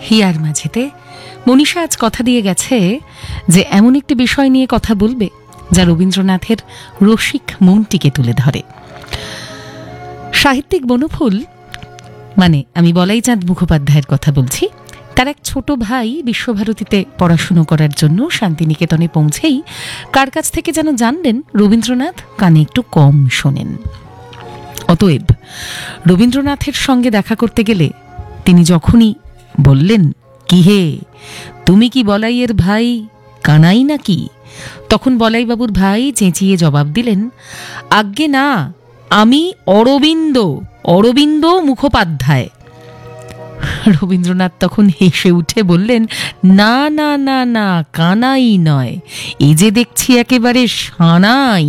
Here মাঝেতে Manisha আজ কথা দিয়ে গেছে যে এমন একটি বিষয় নিয়ে কথা বলবে যা রবীন্দ্রনাথের রসিক মনটিকে তুলে ধরে। সাহিত্যিক বনফুল মানে আমি বলাইচাঁদ মুখোপাধ্যায়ের কথা বলছি। তার এক ছোট ভাই বিশ্বভারতীতে পড়াশুনো করার জন্য শান্তিনিকেতনে পৌঁছেই কার কাছ থেকে যেন জানলেন রবীন্দ্রনাথ কানে একটু কম শোনেন। অতএব রবীন্দ্রনাথের সঙ্গে দেখা করতে গেলে তিনি যখনই বললেন, কি হে, তুমি কি বলাইয়ের ভাই কানাই নাকি, তখন বলাইবাবুর ভাই চেঁচিয়ে জবাব দিলেন, আজ্ঞে না, আমি অরবিন্দ অরবিন্দ মুখোপাধ্যায়। রবীন্দ্রনাথ তখন হেসে উঠে বললেন, না না না না, কানাই নয়, এই যে দেখছি একেবারে সানাই।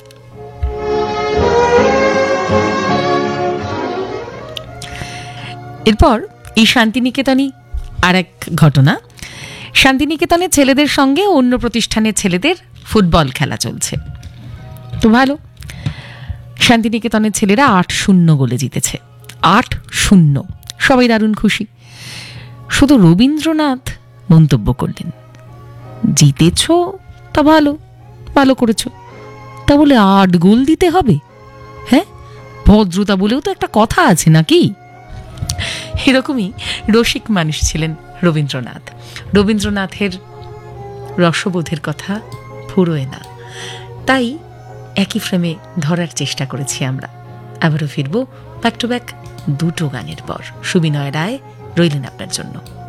এরপর এই শান্তিনিকেতনই আর এক ঘটনা। শান্তিনিকেতনের ছেলেদের সঙ্গে অন্য প্রতিষ্ঠানের ছেলেদের ফুটবল খেলা চলছে। তো ভালো, শান্তিনিকেতনের ছেলেরা 8-0 গোলে জিতেছে। 8-0, সবাই দারুণ খুশি। শুধু রবীন্দ্রনাথ মন্তব্য করলেন, জিতেছ তা ভালো, ভালো করেছ, তা বলে 8 গোল দিতে হবে? হ্যাঁ, ভদ্রতা বলেও তো একটা কথা আছে নাকি? এরকমই রসিক মানুষ ছিলেন রবীন্দ্রনাথ। রবীন্দ্রনাথের রসবোধের কথা ফুরোয় না, তাই একই ফ্রেমে ধরার চেষ্টা করেছি আমরা। আবারও ফিরবো ব্যাক টু ব্যাক 2 গানের পর। সুবিনয় রায় রইলেন আপনার জন্য।